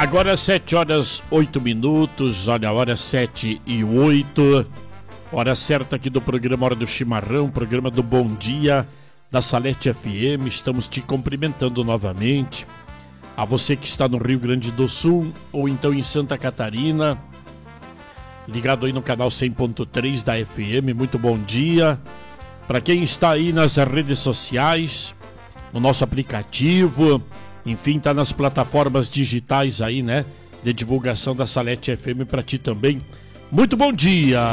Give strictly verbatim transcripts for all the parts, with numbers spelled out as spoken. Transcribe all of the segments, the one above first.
Agora sete horas oito minutos, olha a hora sete e oito, hora certa aqui do programa Hora do Chimarrão, programa do Bom Dia da Salete F M. Estamos te cumprimentando novamente. A você que está no Rio Grande do Sul ou então em Santa Catarina, ligado aí no canal cem ponto três da F M, muito bom dia. Para quem está aí nas redes sociais, no nosso aplicativo, enfim, tá nas plataformas digitais aí, né, de divulgação da Salete F M, para ti também. Muito bom dia!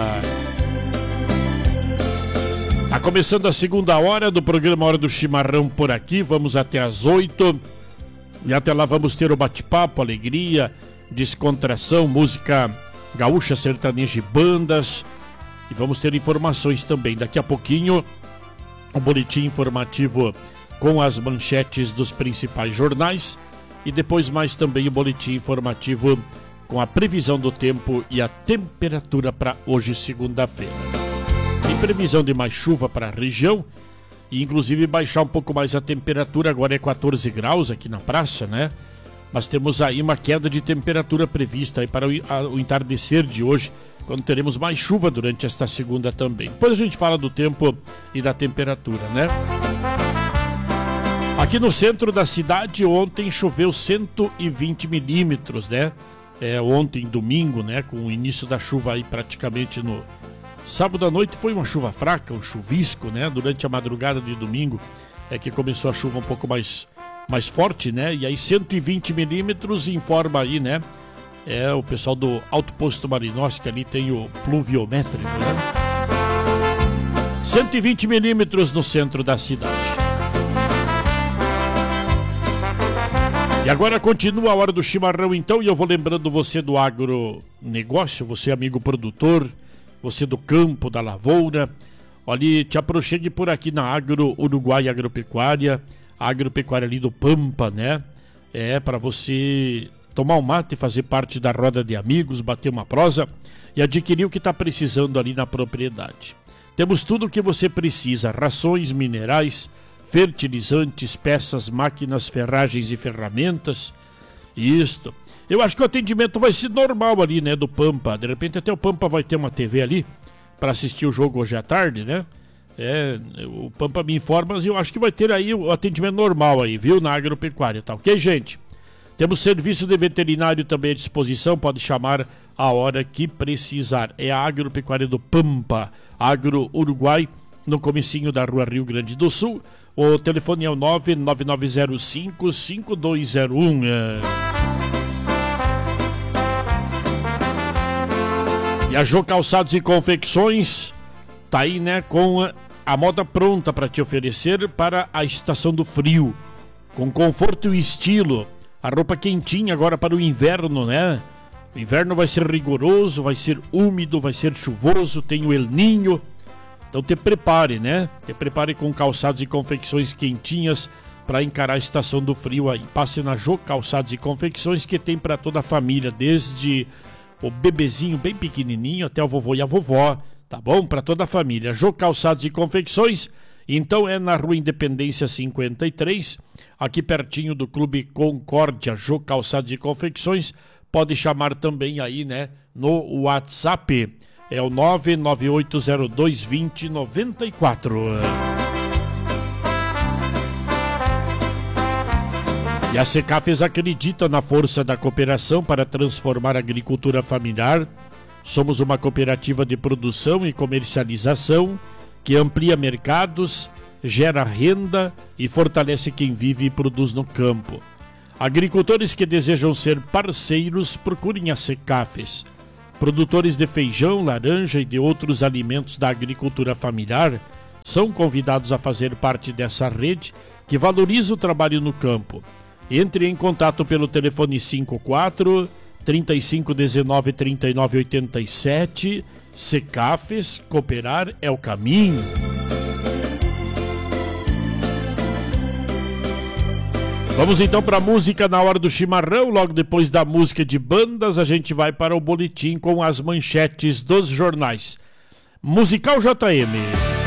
Tá começando a segunda hora do programa Hora do Chimarrão por aqui, vamos até às oito. E até lá vamos ter o bate-papo, alegria, descontração, música gaúcha, sertaneja e bandas. E vamos ter informações também. Daqui a pouquinho, um boletim informativo com as manchetes dos principais jornais. E depois mais também o boletim informativo com a previsão do tempo e a temperatura para hoje, segunda-feira. Tem previsão de mais chuva para a região. E inclusive baixar um pouco mais a temperatura, agora é quatorze graus aqui na praça, né? Mas temos aí uma queda de temperatura prevista aí para o entardecer de hoje, quando teremos mais chuva durante esta segunda também. Depois a gente fala do tempo e da temperatura, né? Aqui no centro da cidade, ontem choveu cento e vinte milímetros, né? É, ontem, domingo, né? Com o início da chuva aí praticamente no... Sábado à noite foi uma chuva fraca, um chuvisco, né? Durante a madrugada de domingo é que começou a chuva um pouco mais, mais forte, né? E aí cento e vinte milímetros informa aí, né? É o pessoal do Alto Posto Marinós, que ali tem o pluviométrico, né? cento e vinte milímetros no centro da cidade. E agora continua a Hora do Chimarrão então, e eu vou lembrando você do agronegócio, você amigo produtor, você do campo, da lavoura. Olha, te aproxime por aqui na Agro Uruguai Agropecuária, a agropecuária ali do Pampa, né? É para você tomar um mate, fazer parte da roda de amigos, bater uma prosa e adquirir o que está precisando ali na propriedade. Temos tudo o que você precisa: rações, minerais, fertilizantes, peças, máquinas, ferragens e ferramentas. Isto. Eu acho que o atendimento vai ser normal ali, né, do Pampa. De repente até o Pampa vai ter uma T V ali para assistir o jogo hoje à tarde, né? É, o Pampa me informa, mas eu acho que vai ter aí o atendimento normal aí, viu, na agropecuária, tá ok, gente? Temos serviço de veterinário também à disposição, pode chamar a hora que precisar. É a agropecuária do Pampa, Agro Uruguai, no comecinho da rua Rio Grande do Sul. O telefone é o nove nove nove zero cinco cinco dois zero um. É... E a Jô Calçados e Confecções tá aí, né, com a moda pronta para te oferecer para a estação do frio, com conforto e estilo. A roupa quentinha agora para o inverno, né? O inverno vai ser rigoroso, vai ser úmido, vai ser chuvoso, tem o El Niño. Então te prepare, né? Te prepare com calçados e confecções quentinhas para encarar a estação do frio aí. Passe na Jô Calçados e Confecções, que tem para toda a família, desde o bebezinho bem pequenininho até o vovô e a vovó, tá bom? Para toda a família. Jô Calçados e Confecções, então é na Rua Independência cinquenta e três, aqui pertinho do Clube Concórdia. Jô Calçados e Confecções, pode chamar também aí, né, no WhatsApp, é o nove nove oito zero dois dois zero nove quatro. E a Secafes acredita na força da cooperação para transformar a agricultura familiar. Somos uma cooperativa de produção e comercialização que amplia mercados, gera renda e fortalece quem vive e produz no campo. Agricultores que desejam ser parceiros, procurem a Secafes. Produtores de feijão, laranja e de outros alimentos da agricultura familiar são convidados a fazer parte dessa rede que valoriza o trabalho no campo. Entre em contato pelo telefone cinquenta e quatro, trinta e cinco, dezenove, trinta e nove, oitenta e sete. Secafes, cooperar é o caminho. Vamos então para a música na Hora do Chimarrão. Logo depois da música de bandas, a gente vai para o boletim com as manchetes dos jornais. Musical J M.